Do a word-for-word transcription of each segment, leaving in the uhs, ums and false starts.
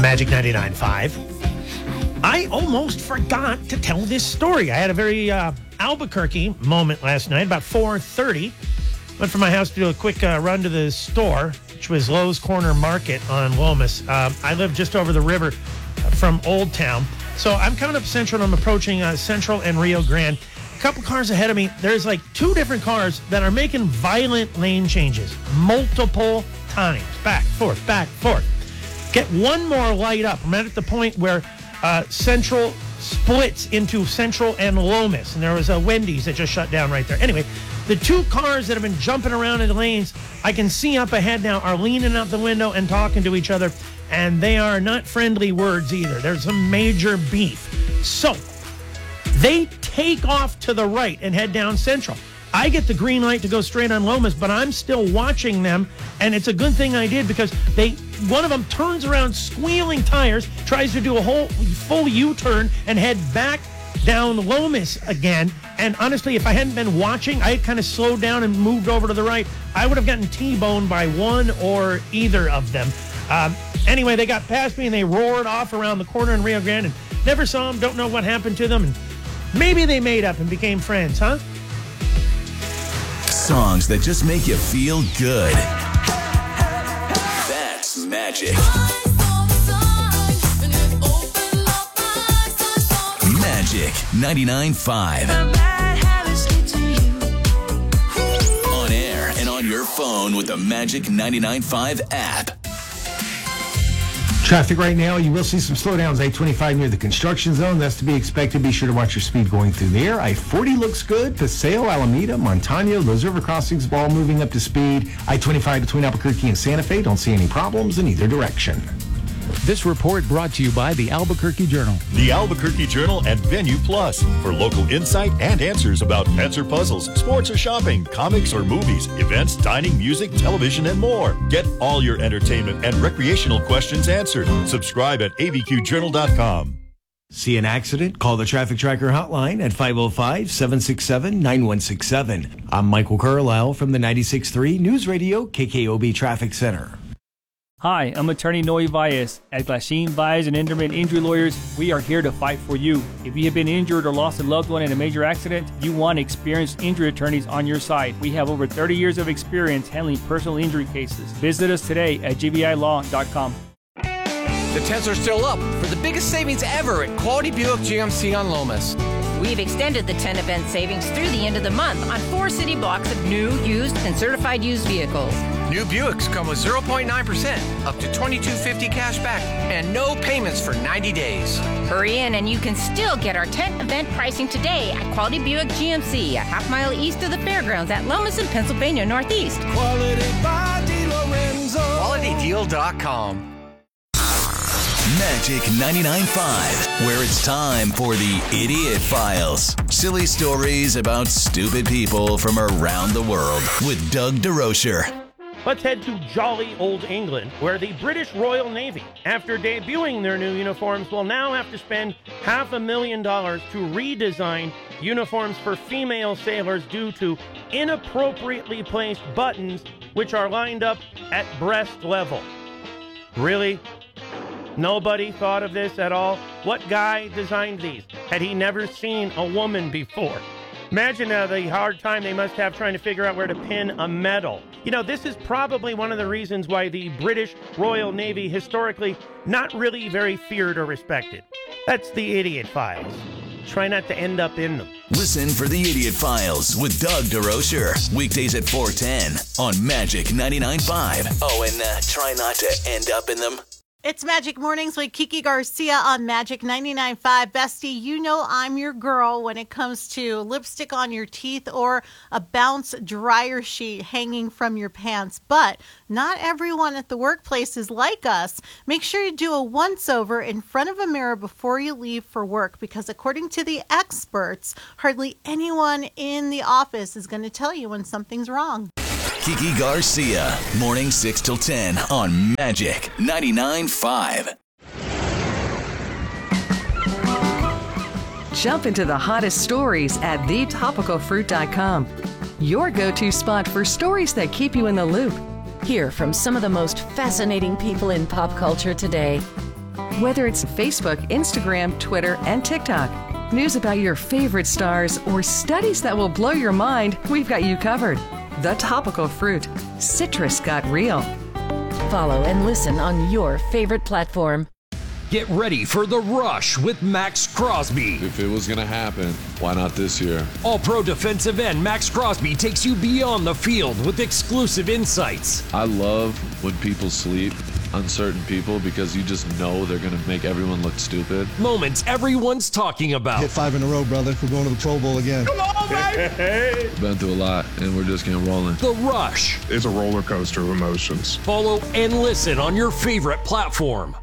Magic ninety-nine point five. I almost forgot to tell this story. I had a very uh, Albuquerque moment last night, about four thirty. Went from my house to do a quick uh, run to the store, which was Lowe's Corner Market on Lomas. Uh, I live just over the river from Old Town. So I'm coming up Central, and I'm approaching uh, Central and Rio Grande. A couple cars ahead of me, there's like two different cars that are making violent lane changes multiple times. Back, forth, back, forth. Get one more light up. I'm at the point where uh, Central splits into Central and Lomas, and there was a Wendy's that just shut down right there. Anyway, the two cars that have been jumping around in the lanes, I can see up ahead now, are leaning out the window and talking to each other, and they are not friendly words either. There's some major beef. So they take off to the right and head down Central. I get the green light to go straight on Lomas, but I'm still watching them, and it's a good thing I did because they one of them turns around squealing tires, tries to do a whole full U-turn and head back down Lomas again. And honestly, if I hadn't been watching, I had kind of slowed down and moved over to the right, I would have gotten T-boned by one or either of them. Um, anyway, they got past me and they roared off around the corner in Rio Grande, and never saw them, don't know what happened to them, and maybe they made up and became friends, huh? Songs that just make you feel good. That's Magic. Magic ninety-nine point five. On air and on your phone with the Magic ninety-nine point five app. Traffic right now, you will see some slowdowns. I twenty-five near the construction zone. That's to be expected. Be sure to watch your speed going through there. I forty looks good. Paseo, Alameda, Montano, those river crossings all moving up to speed. I twenty-five between Albuquerque and Santa Fe. Don't see any problems in either direction. This report brought to you by the Albuquerque Journal. The Albuquerque Journal and Venue Plus for local insight and answers about pets or puzzles, sports or shopping, comics or movies, events, dining, music, television, and more. Get all your entertainment and recreational questions answered. Subscribe at A V Q journal dot com. See an accident? Call the Traffic Tracker hotline at five oh five, seven six seven, nine one six seven. I'm Michael Carlisle from the ninety-six point three News Radio K K O B Traffic Center. Hi, I'm attorney Noe Valles. At Glasheen, Valles and Enderman Injury Lawyers, we are here to fight for you. If you have been injured or lost a loved one in a major accident, you want experienced injury attorneys on your side. We have over thirty years of experience handling personal injury cases. Visit us today at G B I law dot com. The tents are still up for the biggest savings ever at Quality Buick G M C on Lomas. We've extended the ten event savings through the end of the month on four city blocks of new, used, and certified used vehicles. New Buicks come with zero point nine percent, up to twenty-two fifty cash back, and no payments for ninety days. Hurry in and you can still get our tent event pricing today at Quality Buick G M C, a half mile east of the fairgrounds at Lomas in Pennsylvania Northeast. Quality by DeLorenzo. quality deal dot com. Magic ninety-nine point five, where it's time for the Idiot Files. Silly stories about stupid people from around the world with Doug DeRocher. Let's head to jolly old England, where the British Royal Navy, after debuting their new uniforms, will now have to spend half a million dollars to redesign uniforms for female sailors due to inappropriately placed buttons which are lined up at breast level. Really? Nobody thought of this at all? What guy designed these? Had he never seen a woman before? Imagine uh, the hard time they must have trying to figure out where to pin a medal. You know, this is probably one of the reasons why the British Royal Navy historically not really very feared or respected. That's the Idiot Files. Try not to end up in them. Listen for the Idiot Files with Doug DeRocher. Weekdays at four ten on Magic ninety-nine point five. Oh, and uh, try not to end up in them. It's Magic Mornings with Kiki Garcia on Magic ninety-nine point five. Bestie, you know I'm your girl when it comes to lipstick on your teeth or a bounce dryer sheet hanging from your pants. But not everyone at the workplace is like us. Make sure you do a once-over in front of a mirror before you leave for work, because according to the experts, hardly anyone in the office is going to tell you when something's wrong. Kiki Garcia, morning six till ten on Magic ninety-nine point five. Jump into the hottest stories at the topical fruit dot com. Your go-to spot for stories that keep you in the loop. Hear from some of the most fascinating people in pop culture today. Whether it's Facebook, Instagram, Twitter, and TikTok, news about your favorite stars, or studies that will blow your mind, we've got you covered. The Topical Fruit. Citrus got real. Follow and listen on your favorite platform. Get ready for The Rush with Max Crosby. If it was going to happen, why not this year? All-pro defensive end Max Crosby takes you beyond the field with exclusive insights. I love when people sleep, uncertain people, because you just know they're going to make everyone look stupid. Moments everyone's talking about. Hit five in a row, brother. We're going to the Pro Bowl again. Come on, baby! Been through a lot, and we're just getting rolling. The Rush. It's a roller coaster of emotions. Follow and listen on your favorite platform.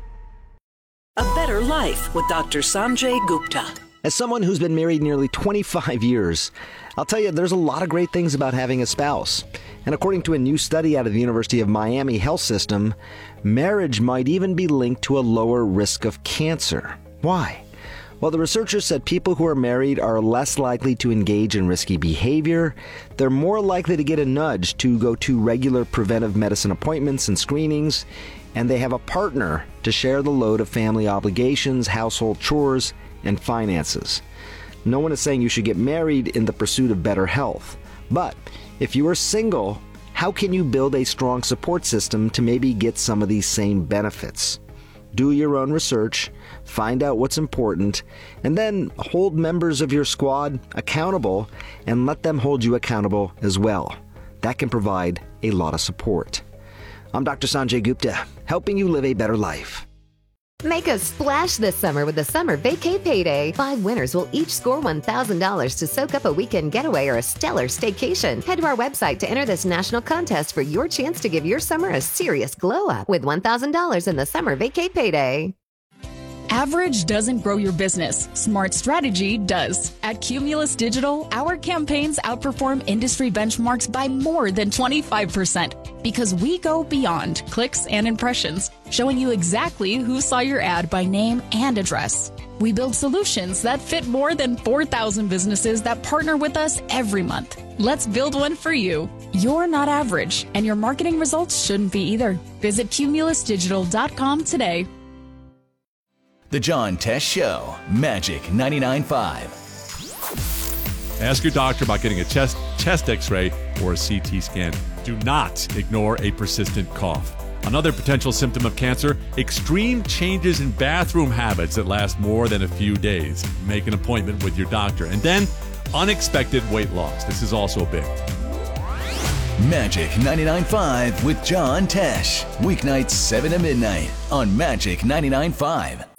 A Better Life with Doctor Sanjay Gupta. As someone who's been married nearly twenty-five years, I'll tell you there's a lot of great things about having a spouse. And according to a new study out of the University of Miami Health System, marriage might even be linked to a lower risk of cancer. Why? Well, the researchers said people who are married are less likely to engage in risky behavior, they're more likely to get a nudge to go to regular preventive medicine appointments and screenings, and they have a partner to share the load of family obligations, household chores, and finances. No one is saying you should get married in the pursuit of better health. But if you are single, how can you build a strong support system to maybe get some of these same benefits? Do your own research, find out what's important, and then hold members of your squad accountable and let them hold you accountable as well. That can provide a lot of support. I'm Doctor Sanjay Gupta, helping you live a better life. Make a splash this summer with the Summer Vacay Payday. Five winners will each score one thousand dollars to soak up a weekend getaway or a stellar staycation. Head to our website to enter this national contest for your chance to give your summer a serious glow up with one thousand dollars in the Summer Vacay Payday. Average doesn't grow your business. Smart strategy does. At Cumulus Digital, our campaigns outperform industry benchmarks by more than twenty-five percent because we go beyond clicks and impressions, showing you exactly who saw your ad by name and address. We build solutions that fit more than four thousand businesses that partner with us every month. Let's build one for you. You're not average, and your marketing results shouldn't be either. Visit cumulus digital dot com today. The John Tesh Show, Magic ninety-nine point five. Ask your doctor about getting a chest chest x-ray or a C T scan. Do not ignore a persistent cough. Another potential symptom of cancer, extreme changes in bathroom habits that last more than a few days. Make an appointment with your doctor. And then, unexpected weight loss. This is also big. Magic ninety-nine point five with John Tesh. Weeknights seven to midnight on Magic ninety-nine point five.